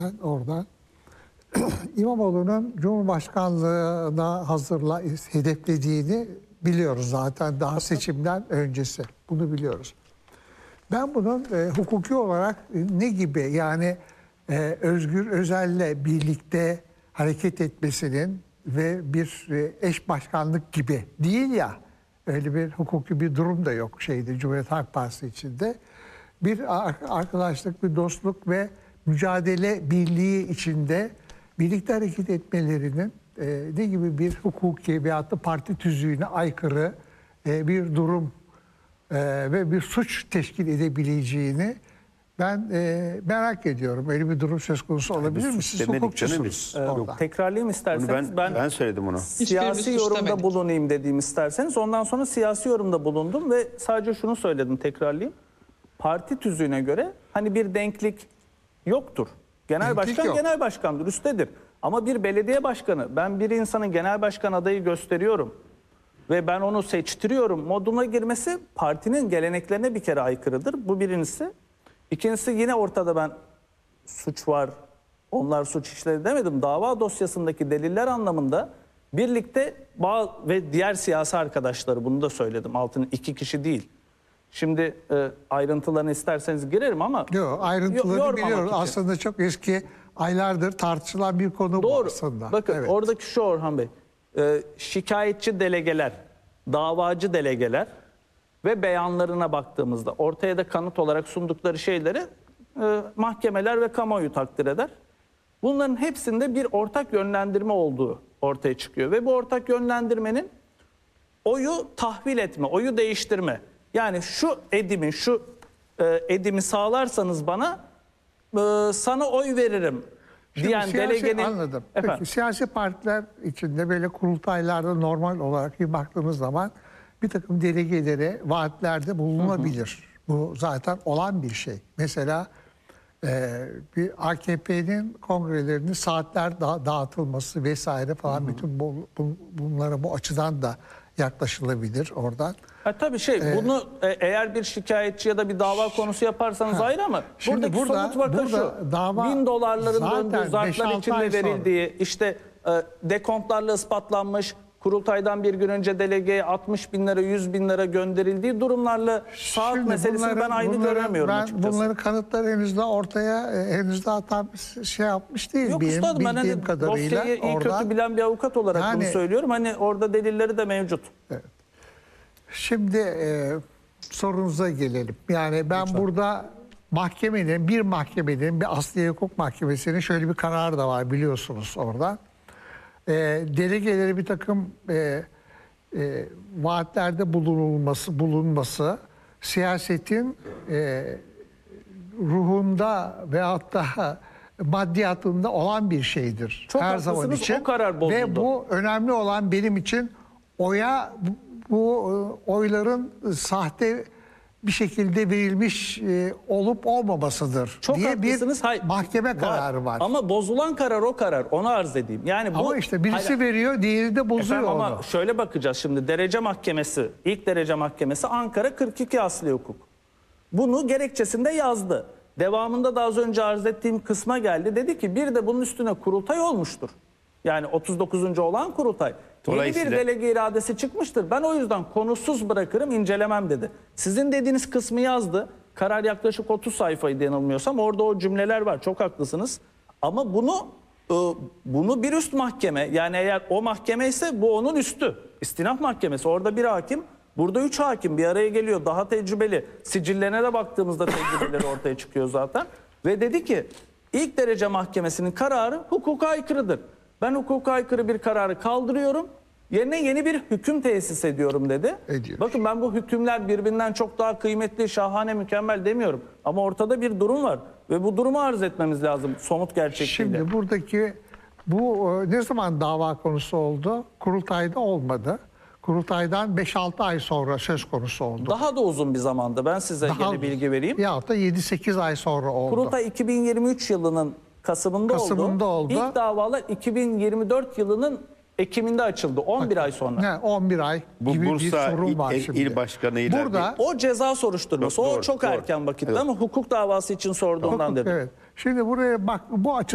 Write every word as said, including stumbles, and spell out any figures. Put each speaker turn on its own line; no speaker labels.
Oradan İmamoğlu'nun Cumhurbaşkanlığına hazırla hedeflediğini biliyoruz zaten daha seçimden öncesi. Bunu biliyoruz. Ben bunun e, hukuki olarak e, ne gibi yani e, Özgür Özel'le birlikte hareket etmesinin ve bir e, eş başkanlık gibi değil ya, öyle bir hukuki bir durum da yok şeyde Cumhuriyet Halk Partisi içinde. Bir arkadaşlık, bir dostluk ve mücadele birliği içinde birlikte hareket etmelerinin e, ne gibi bir hukuki veyahut da parti tüzüğüne aykırı e, bir durum e, ve bir suç teşkil edebileceğini ben e, merak ediyorum. Öyle bir durum söz konusu olabilir mi? Siz hukukçusunuz.
Ee, tekrarlayayım isterseniz.
Ben,
ben
ben söyledim onu.
Siyasi yorumda bulunayım dediğim isterseniz. Ondan sonra siyasi yorumda bulundum ve sadece şunu söyledim, tekrarlayayım. Parti tüzüğüne göre hani bir denklik yoktur. Genel
Denklik
başkan
yok.
genel başkandır, üsttedir. Ama bir belediye başkanı, ben bir insanın genel başkan adayı gösteriyorum ve ben onu seçtiriyorum moduna girmesi partinin geleneklerine bir kere aykırıdır. Bu birincisi. İkincisi, yine ortada ben suç var, onlar suç işledi demedim. Dava dosyasındaki deliller anlamında birlikte bağ ve diğer siyasi arkadaşları, bunu da söyledim. Altını iki kişi değil. Şimdi e, ayrıntılarını isterseniz girerim ama...
Yok, ayrıntılarını biliyoruz. Için. Aslında çok eski, aylardır tartışılan bir konu.
Doğru.
Bu aslında.
Bakın
evet.
Oradaki şu Orhan Bey, e, şikayetçi delegeler, davacı delegeler ve beyanlarına baktığımızda ortaya da kanıt olarak sundukları şeyleri e, mahkemeler ve kamuoyu takdir eder. Bunların hepsinde bir ortak yönlendirme olduğu ortaya çıkıyor. Ve bu ortak yönlendirmenin oyu tahvil etme, oyu değiştirme. Yani şu edimi, şu e, edimi sağlarsanız bana e, sana oy veririm diyen
Şimdi
delegenin...
Anladım. Peki, siyasi partiler içinde böyle kurultaylarda normal olarak bir baktığımız zaman bir takım delegelere vaatlerde bulunabilir. Hı hı. Bu zaten olan bir şey. Mesela e, bir A K P'nin kongrelerinin saatler da dağıtılması vesaire falan, hı hı, bütün bu, bu, bunlara bu açıdan da yaklaşılabilir oradan.
Ha, tabii şey ee, bunu e, eğer bir şikayetçi ya da bir dava konusu yaparsanız ha, ayrı ama buradaki burada, somut vaka burada şu. Dava, bin dolarların döndüğü, zarflar içinde verildiği, sonra. işte e, dekontlarla ispatlanmış, kurultaydan bir gün önce delegeye altmış bin lira, yüz bin lira gönderildiği durumlarla saat Şimdi meselesini bunları, ben aynı bunları, göremiyorum ben açıkçası. Bunların kanıtları henüz de ortaya henüz daha tam şey yapmış değil. Yok
benim
üstadım, ben hani
kadarıyla.
Dosyayı iyi
oradan,
kötü bilen bir avukat olarak yani, bunu söylüyorum. Hani orada delilleri de mevcut.
Evet. Şimdi e, sorunuza gelelim. Yani ben Lütfen. burada mahkemenin, bir mahkemenin, bir Asliye Hukuk Mahkemesi'nin şöyle bir kararı da var biliyorsunuz orada. E, delegeleri bir takım e, e, vaatlerde bulunulması, bulunması siyasetin e, ruhunda veyahut da maddiyatında olan bir şeydir.
Çok
her zaman için.
O karar bozuldu.
Ve bu önemli olan benim için oya bu oyların sahte bir şekilde verilmiş e, olup olmamasıdır
Çok
diye bir
hayır,
mahkeme
var.
kararı var.
Ama bozulan karar o karar. Onu arz edeyim. Yani bu,
ama işte birisi hayır, veriyor, diğeri de bozuyor
efendim,
onu.
Ama şöyle bakacağız şimdi. Derece mahkemesi, ilk derece mahkemesi Ankara kırk iki Asliye Hukuk. Bunu gerekçesinde yazdı. Devamında da az önce arz ettiğim kısma geldi. Dedi ki bir de bunun üstüne kurultay olmuştur. Yani otuz dokuzuncu olan kurultay. Yeni bir delege iradesi çıkmıştır. Ben o yüzden konusuz bırakırım, incelemem dedi. Sizin dediğiniz kısmı yazdı. Karar yaklaşık otuz sayfaydı yanılmıyorsam. Orada o cümleler var. Çok haklısınız. Ama bunu bunu bir üst mahkeme, yani eğer o mahkeme ise bu onun üstü. İstinaf mahkemesi. Orada bir hakim, burada üç hakim bir araya geliyor. Daha tecrübeli. Sicillerine de baktığımızda tecrübeleri ortaya çıkıyor zaten. Ve dedi ki ilk derece mahkemesinin kararı hukuka aykırıdır. Ben hukuka aykırı bir kararı kaldırıyorum. Yerine yeni bir hüküm tesis ediyorum dedi.
Ediyor.
Bakın ben bu hükümler birbirinden çok daha kıymetli, şahane, mükemmel demiyorum. Ama ortada bir durum var. Ve bu durumu arz etmemiz lazım somut gerçekliğiyle.
Şimdi buradaki bu ne zaman dava konusu oldu? Kurultayda olmadı. Kurultaydan beş altı ay sonra söz konusu oldu.
Daha da uzun bir zamanda. Ben size
Daha
yeni bilgi vereyim.
Ya da yedi sekiz ay sonra oldu.
Kurultay iki bin yirmi üç yılının Kasım'ında,
Kasım'ında oldu.
oldu. İlk davalar iki bin yirmi dört yılının Ekim'inde açıldı. on bir Bak, ay sonra.
Ne on bir ay
Bu
gibi
Bursa
bir sorun
il,
var
il,
şimdi.
il başkanıyla
Burada
o ceza soruşturması.
Doğru,
o çok
doğru.
erken vakitte
Evet.
ama hukuk davası için sorduğundan
hukuk,
dedim.
Evet. Şimdi buraya bak, bu açı